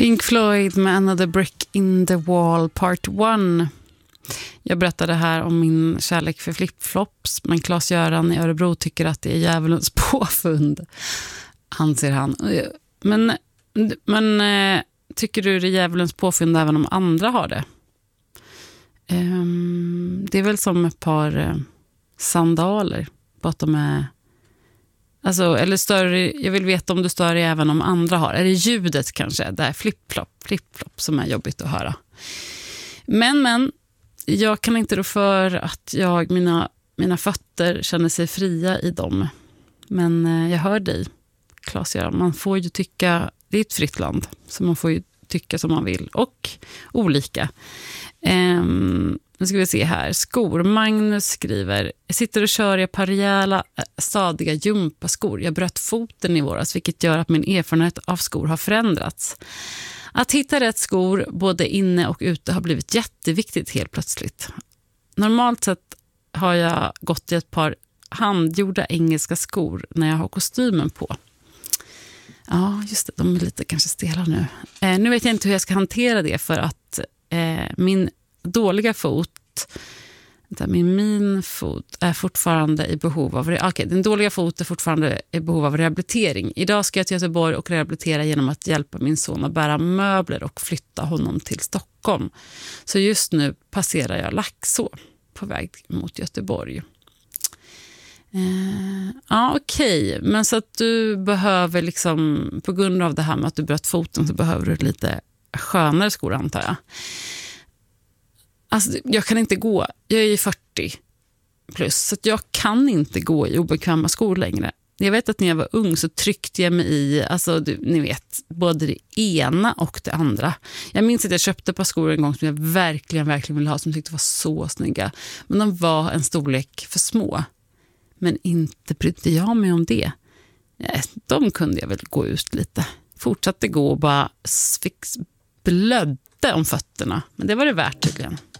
Pink Floyd med Another Brick in the Wall Part 1. Jag berättade här om min kärlek för flipflops, men Claes-Göran i Örebro tycker att det är djävulens påfund, anser han. Men tycker du det är djävulens påfund även om andra har det? Det är väl som ett par sandaler, bara att de är... Alltså, eller större, jag vill veta om du stör dig även om andra har. Är det ljudet kanske? Det är flip-flop som är jobbigt att höra. Men jag kan inte rå för att mina fötter känner sig fria i dem. Men jag hör dig, Claes-Göran. Man får ju tycka, det är ett fritt land, så man får ju tycka som man vill och olika. Nu ska vi se här. Skor. Magnus skriver: jag sitter och kör i ett par rejäla, stadiga gympaskor. Jag bröt foten i våras, vilket gör att min erfarenhet av skor har förändrats. Att hitta rätt skor både inne och ute har blivit jätteviktigt helt plötsligt. Normalt sett har jag gått i ett par handgjorda engelska skor när jag har kostymen på. Ja, just det. De är lite kanske stela nu. Nu vet jag inte hur jag ska hantera det, för att min dåliga fot, min fot är fortfarande i behov av den dåliga fot är fortfarande i behov av rehabilitering. Idag ska jag till Göteborg och rehabilitera genom att hjälpa min son att bära möbler och flytta honom till Stockholm. Så just nu passerar jag Laxå på väg mot Göteborg. Okej. Men så att du behöver liksom, på grund av det här med att du bröt foten, så behöver du lite skönare skor, antar jag. Alltså, jag kan inte gå. Jag är ju 40 plus, så att jag kan inte gå i obekväma skor längre. Jag vet att när jag var ung så tryckte jag mig i, alltså ni vet, både det ena och det andra. Jag minns att jag köpte ett par skor en gång som jag verkligen ville ha, som jag tyckte var så snygga. Men de var en storlek för små. Men inte brydde jag mig om det. De kunde jag väl gå ut lite. Fortsatte gå och bara blödde om fötterna. Men det var det värt tydligen.